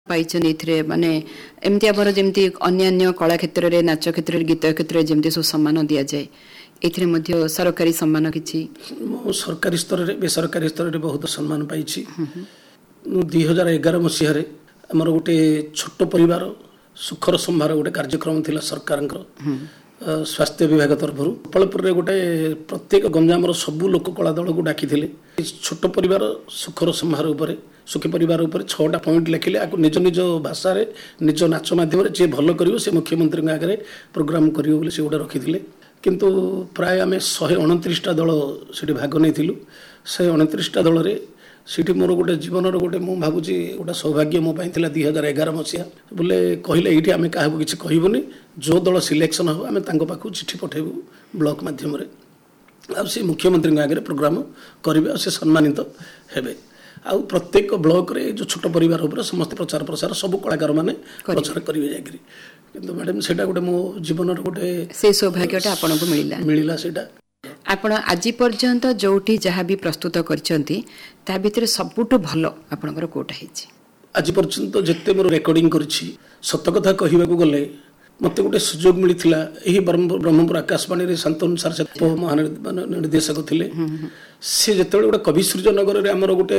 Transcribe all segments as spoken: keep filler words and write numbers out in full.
पाइछन् एथिरे माने एमती आबर जेमती अन्य अन्य कला क्षेत्र रे नाच क्षेत्र रे गीत क्षेत्र रे जेमती सो सम्मान दिया जाए एथिरे मध्ये सरकारी सम्मान किछि मो सरकारी स्तर रे बेसरकारी स्तर रे बहुत सम्मान पाइछि दो हज़ार ग्यारह मसीह रे हमर गोटे छोट परिवार सुखर संभार गोटे कार्यक्रम थिला सरकारंकर स्वास्थ्य विभाग तरफ गोपालपुर रे गोटे प्रत्येक गंजाम सबू लोक कला दल को डाकी छोट परिवार सुखर संभार उपरे सुखी परिवार उपर छटा पॉइंट लिखिले आकु निज निज भाषा रे निज नाच माध्यम जे भल करिवो से मुख्यमंत्री आगे प्रोग्राम करिवो बोले से गोटे रखिथिले किंतु प्राय आम शहे अणतीस टा दल से भाग नहीं शहे अणतीस टा दल रे सीठी मोर गोटे जीवन गोटे मु भावुची गोटे सौभाग्य मो पाइथिला दो हज़ार ग्यारह मसीहा बोले कहले एठी आमे काहाकु किछि कहिबोनी जो दल सिलेक्शन हो आमे तांको पाखु चिठी पठेबु ब्लॉक माध्यम रे आ से मुख्यमंत्री आगे प्रोग्राम करिवे से सम्मानित हेबे आ प्रत्येक ब्लॉक रे जो छोट परिवार उपर समस्त प्रचार प्रसार सब कलाकार माने प्रचार करिवे जाकरी किंतु मैडम सेटा गोटे मो जीवन गोटे से सौभाग्यटा आपनको मिलिला मिलिला सेटा आपण आज पर्यंत जोठी जहाँ भी प्रस्तुत करछंती ता भितर सबुटु भलो आपनकर कोटा हिची आज पर्यंत जत्ते मोर रेकॉर्डिंग करछि सत कथा कहिबाकू गले मते गोटे सुजोग मिलिथिला एही ब्रह्मपुर आकाशवाणी रे शांतनु सर से महानिर्देशक थिले से जत्ते गोटे कवि सूर्य नगर रे हमर गोटे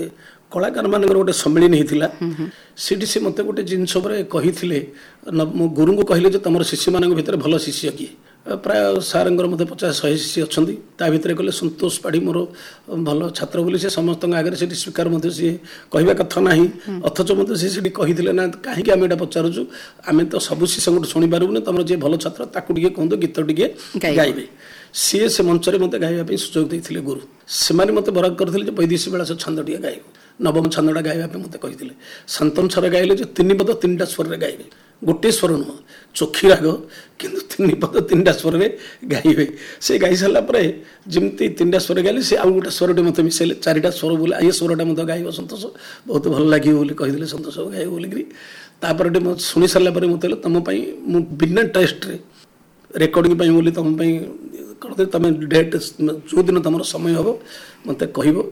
कलाकार मानकर गोटे सम्मेलन होता सीटी से मत गोटे जिनस कही मो गुरु को कहले तुम शिष्य मान भर भल शिष्य किए प्राय सार मत पचास शहे शिष्य अच्छा ता भर कहले संतोष पाढ़ी मोर भल छात्र बोली से समस्त आगे से स्वीकार सी कहवा कथा ना अथच मत सी कही ना कहीं आम यहाँ पचारूँ आम तो सब शिष्य को शुणी पारूनी तुम जी भल छात्र ताकू टे कहतु गीत टे गाइबे सी से मंच में मत गाइबा सुजोग देते गुरु से मत बराद करते वैदेशी बेला छंद टे गाइब नवम छंदटा गाइबा मत कही शांतनु सर गाइले तीन पद तीन टा स्वर गाइबे गोटे स्वर नुह चोखी राग किंतु तीन पद तीन टा स्वर गाइबे से गाई सारापर जमी तीन टा स्वर गाइले से आउ गोटे स्वरटे मत मिसेले चारिटा स्वर बोले ये स्वरटा मत गाइब सतोष बहुत भल लगे बोली कही सतोष गाइब बोलिकी तापर शुणी सारापर मत तुम बिना टेस्ट रेकर्डिंग बोली तुम करते तुम डेट जो दिन तुम समय हम मत कह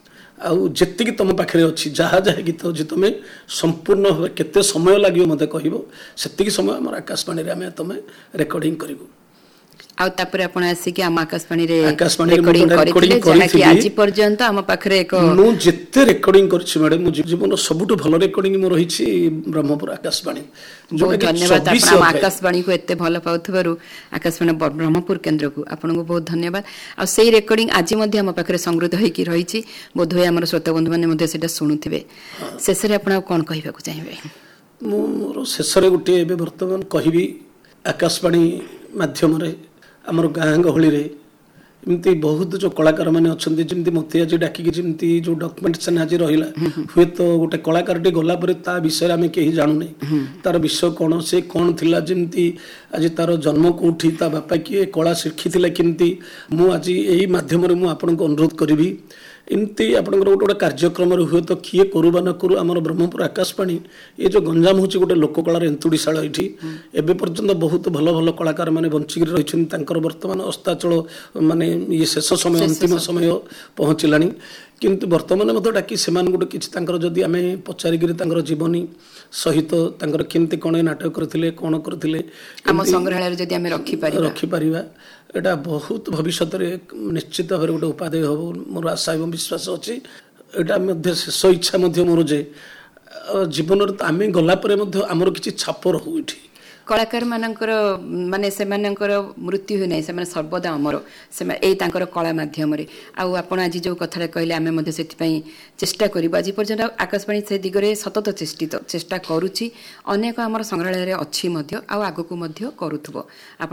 आउ जेतिकी तुम पाखे अच्छी जहाँ जहाँ गीत अच्छी तुम संपूर्ण भाव केते समय लगे मत कह से समय आम आकाशवाणी आम तुम रेकर्डिंग करूँ आउ तापर आपण आसिक आम आकाशवाणी रे आकाशवाणी रेकॉर्डिंग करथिले जहाकि आज पर्यंत आम पाखरे एक मु जेते रेकॉर्डिंग करछि मैडम मु जीवन सबुटु भलो रेकॉर्डिंग मो रहिछि ब्रह्मपुर आकाशवाणी जो धन्यवाद आपण आकाशवाणी को एते भलो पाउथबारु आकाशवाणी ब्रह्मपुर केंद्र को आपन को बहुत धन्यवाद आ सेही रेकॉर्डिंग आज मध्ये आम पाखरे संग्रहित होई कि रहिछि बोधोय हमर श्रोता बंधु माने मध्ये सेटा सुनुथिबे शेषरे आपण कोन कहिबा को चाहिबे मु मोर शेषरे गुटे एबे वर्तमान कहिबी आकाशवाणी माध्यम रे आमर गाँ गहली एमती बहुत जो कलाकार मैंने अच्छा जमी मत आज डाकिकी जमी जो डॉक्यूमेंटेशन आज रहा हुए तो गोटे कलाकार गला ता विषय आम कहीं जानू नहीं तार विषय कौन से कौन थिला जमी आज तार जन्म कौटी ता बापा किए कला शिखी केमती मु आज यही मध्यम आपन को अनुरोध करी एमती आपंकर गोटे गोटे कार्यक्रम हुए तो किए करू बा न करू आम ब्रह्मपुर आकाशवाणी ये जो गंजाम हूँ गोटे लोककलार एंतुड़ीशाला ये एवं पर्यंत बहुत भल भल कलाकार मैंने बंचिक रही बर्तमान अस्ताचल माने ये शेष समय अंतिम समय पहुँचला किंतु बर्तमान मत डाकी से गोटे किसी जदि आम पचारिक जीवनी सहित केमती कौन नाटक करते कौन करते रखिपर एटा बहुत भविष्य निश्चित भाव गोटे उपादेय हम मोर आशा एवं विश्वास अच्छी एटा शेष इच्छा मोर जे जीवन आम गलापर आमर किसी छाप रहू ये कलाकार मानकर माने से मानकर मृत्यु हुए नहीं से सर्वदा अमर से यही कला मध्यम आउ आपण आज जो कथा कहले आम से चेष्टा करूँ आज पर्यटन आकाशवाणी से दिगरे सतत चेष्टित चेष्टा करुच्ची अनेक आम संग्रहालय अच्छी आगक करूथबो।